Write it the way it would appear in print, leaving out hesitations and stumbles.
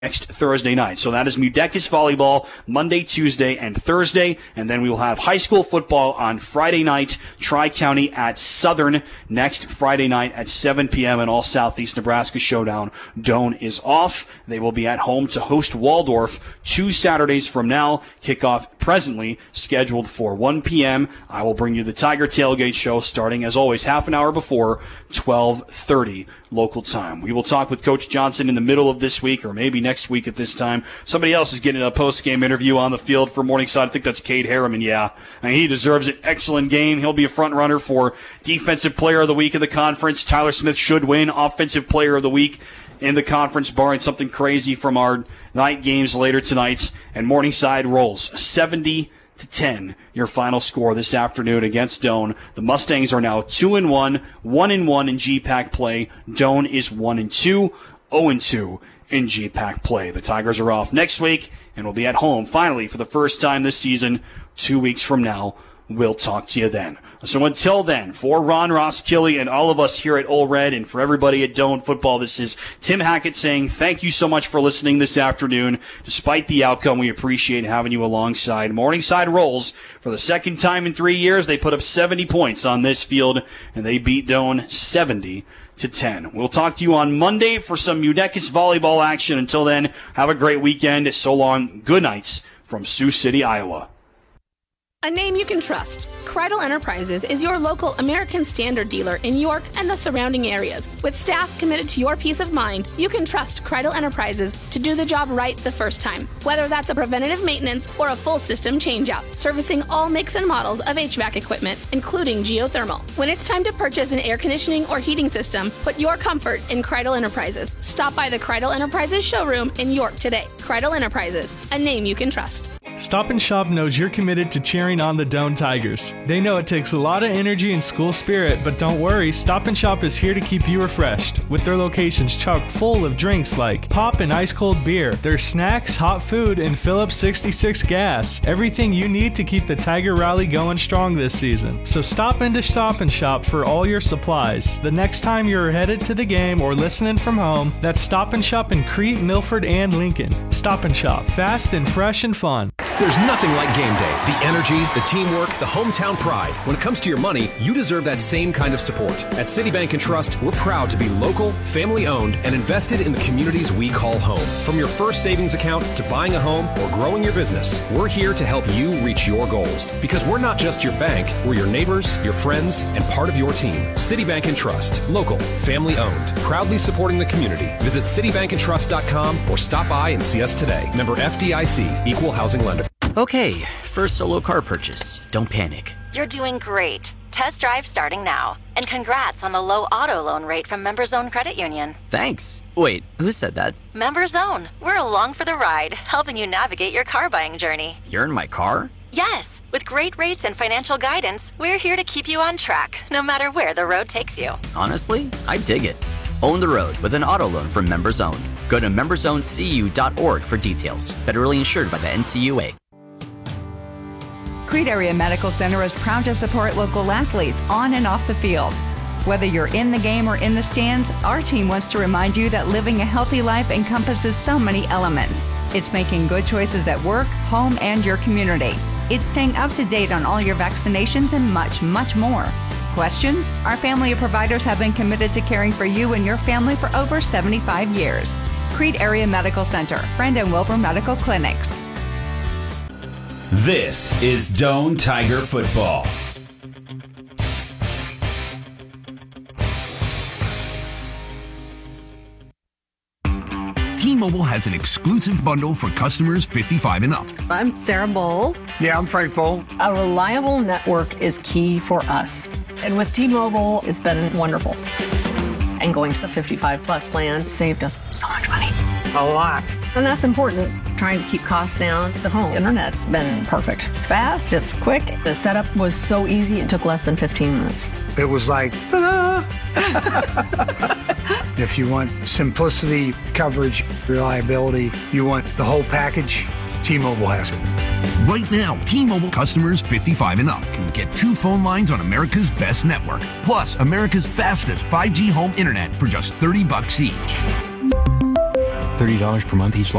next Thursday night. So that is Mudecas volleyball Monday, Tuesday, and Thursday. And then we will have high school football on Friday night, Tri-County at Southern next Friday night at 7 p.m. and all Southeast Nebraska showdown. Doane is off. They will be at home to host Waldorf 2 Saturdays from now. Kickoff presently scheduled for 1 p.m. I will bring you the Tiger Tailgate Show starting, as always, half an hour before 12:30 local time. We will talk with Coach Johnson in the middle of this week, or maybe next week at this time. Somebody else is getting a post-game interview on the field for Morningside. I think that's Cade Harriman. Yeah, I mean, he deserves an excellent game. He'll be a front runner for Defensive Player of the Week in the conference. Tyler Smith should win Offensive Player of the Week in the conference, barring something crazy from our night games later tonight. And Morningside rolls 70-10, your final score this afternoon against Doane. The Mustangs are now 2-1, 1-1 in GPAC play. Doane is 1-2, 0-2 in GPAC play. The Tigers are off next week and will be at home finally for the first time this season 2 weeks from now. We'll talk to you then. So until then, for Ron Roskilly and all of us here at Ole Red and for everybody at Doane Football, this is Tim Hackett saying thank you so much for listening this afternoon. Despite the outcome, we appreciate having you alongside. Morningside rolls for the second time in 3 years. They put up 70 points on this field, and they beat Doane 70-10. We'll talk to you on Monday for some Mudecas volleyball action. Until then, have a great weekend. So long. Good nights from Sioux City, Iowa. A name you can trust. Kreidel Enterprises is your local American Standard dealer in York and the surrounding areas. With staff committed to your peace of mind, you can trust Kreidel Enterprises to do the job right the first time. Whether that's a preventative maintenance or a full system change-out, servicing all makes and models of HVAC equipment, including geothermal. When it's time to purchase an air conditioning or heating system, put your comfort in Kreidel Enterprises. Stop by the Kreidel Enterprises showroom in York today. Kreidel Enterprises, a name you can trust. Stop and Shop knows you're committed to cheering on the Doane Tigers. They know it takes a lot of energy and school spirit, but don't worry, Stop and Shop is here to keep you refreshed. With their locations chock full of drinks like pop and ice cold beer, their snacks, hot food, and Phillips 66 gas. Everything you need to keep the Tiger Rally going strong this season. So stop into Stop and Shop for all your supplies. The next time you're headed to the game or listening from home, that's Stop and Shop in Crete, Milford, and Lincoln. Stop and Shop, fast and fresh and fun. There's nothing like game day. The energy, the teamwork, the hometown pride. When it comes to your money, you deserve that same kind of support. At Citibank and Trust, we're proud to be local, family-owned, and invested in the communities we call home. From your first savings account to buying a home or growing your business, we're here to help you reach your goals. Because we're not just your bank, we're your neighbors, your friends, and part of your team. Citibank and Trust. Local, family-owned. Proudly supporting the community. Visit citibankandtrust.com or stop by and see us today. Member FDIC, Equal Housing Lender. Okay, first solo car purchase. Don't panic. You're doing great. Test drive starting now. And congrats on the low auto loan rate from MemberZone Credit Union. Thanks. Wait, who said that? MemberZone. We're along for the ride, helping you navigate your car buying journey. You're in my car? Yes. With great rates and financial guidance, we're here to keep you on track, no matter where the road takes you. Honestly, I dig it. Own the road with an auto loan from MemberZone. Go to memberzonecu.org for details. Federally insured by the NCUA. Crete Area Medical Center is proud to support local athletes on and off the field. Whether you're in the game or in the stands, our team wants to remind you that living a healthy life encompasses so many elements. It's making good choices at work, home, and your community. It's staying up to date on all your vaccinations and much, much more. Questions? Our family of providers have been committed to caring for you and your family for over 75 years. Crete Area Medical Center, Friend and Wilbur Medical Clinics. This is Doane Tiger Football. T-Mobile has an exclusive bundle for customers 55 and up. I'm Sarah Bowl. Yeah, I'm Frank Bowl. A reliable network is key for us. And with T-Mobile, it's been wonderful. And going to the 55 plus plan saved us so much money. A lot. And that's important. Trying to keep costs down. The home internet's been perfect. It's fast, it's quick. The setup was so easy, it took less than 15 minutes. It was like, ta-da! If you want simplicity, coverage, reliability, you want the whole package, T-Mobile has it. Right now, T-Mobile customers 55 and up can get 2 phone lines on America's best network, plus America's fastest 5G home internet for just $30 each. $30 per month each